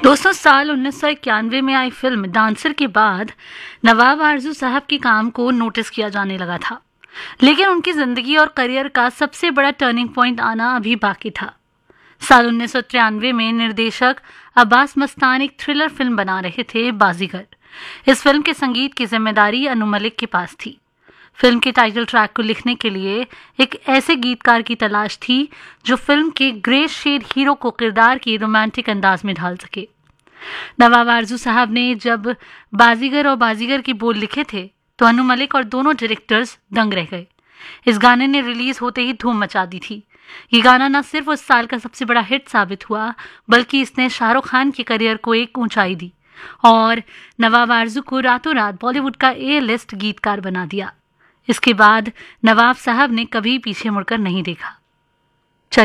दोस्तों, साल 1991 में आई फिल्म डांसर के बाद नवाब आरजू साहब के काम को नोटिस किया जाने लगा था। लेकिन उनकी जिंदगी और करियर का सबसे बड़ा टर्निंग पॉइंट आना अभी बाकी था। साल 1993 में निर्देशक अब्बास मस्तान एक थ्रिलर फिल्म बना रहे थे, बाजीगर। इस फिल्म के संगीत की जिम्मेदारी अनु मलिक के पास थी। फिल्म के टाइटल ट्रैक को लिखने के लिए एक ऐसे गीतकार की तलाश थी जो फिल्म के ग्रे शेड हीरो को किरदार की रोमांटिक अंदाज में ढाल सके। नवाब आरजू साहब ने जब बाजीगर और बाजीगर की बोल लिखे थे तो अनु मलिक और दोनों डायरेक्टर्स दंग रह गए। इस गाने ने रिलीज होते ही धूम मचा दी थी। ये गाना न सिर्फ उस साल का सबसे बड़ा हिट साबित हुआ, बल्कि इसने शाहरुख खान के करियर को एक ऊंचाई दी और नवाब आरजू को रातों रात बॉलीवुड का A-लिस्ट गीतकार बना दिया। इसके बाद नवाब साहब ने कभी पीछे मुड़कर नहीं देखा।